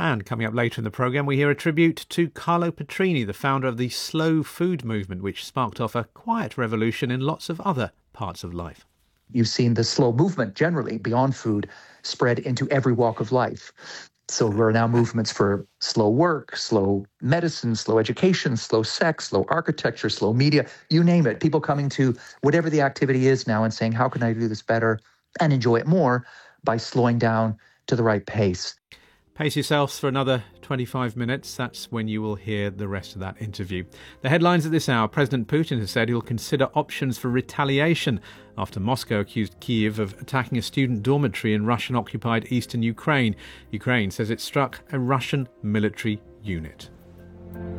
And coming up later in the programme, we hear a tribute to Carlo Petrini, the founder of the slow food movement, which sparked off a quiet revolution in lots of other parts of life. You've seen the slow movement generally beyond food spread into every walk of life. So there are now movements for slow work, slow medicine, slow education, slow sex, slow architecture, slow media, you name it. People coming to whatever the activity is now and saying, how can I do this better and enjoy it more by slowing down to the right pace? Pace yourselves for another 25 minutes. That's when you will hear the rest of that interview. The headlines at this hour. President Putin has said he'll consider options for retaliation after Moscow accused Kyiv of attacking a student dormitory in Russian-occupied eastern Ukraine. Ukraine says it struck a Russian military unit.